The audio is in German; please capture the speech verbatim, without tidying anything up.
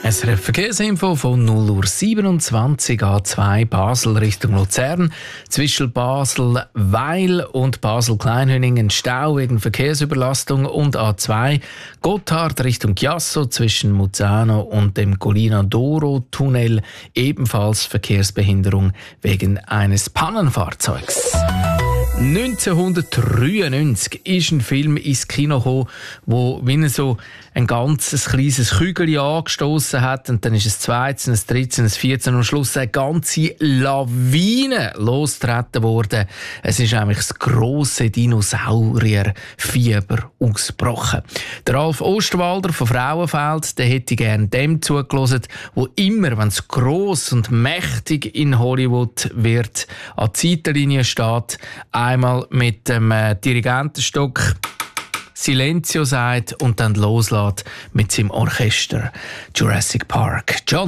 S R F Verkehrsinfo von null Uhr siebenundzwanzig, A zwei Basel Richtung Luzern. Zwischen Basel-Weil und Basel-Kleinhöningen Stau wegen Verkehrsüberlastung und A zwei Gotthard Richtung Chiasso zwischen Muzzano und dem Collina d'Oro Tunnel ebenfalls Verkehrsbehinderung wegen eines Pannenfahrzeugs. neunzehnhundertdreiundneunzig ist ein Film ins Kino gekommen, wo wie so ein ganzes kleines Kügel angestoßen hat, und dann ist es zweites, ein drittes, ein viertes und am Schluss eine ganze Lawine losgetreten worden. Es ist eigentlich das grosse Dinosaurierfieber ausgebrochen. Der Ralf Osterwalder von Frauenfeld, der hätte gerne dem zugelassen, wo immer, wenn es gross und mächtig in Hollywood wird, an die Seitenlinie steht, einmal mit dem äh, Dirigentenstock Silenzio sagt und dann loslässt mit seinem Orchester Jurassic Park. John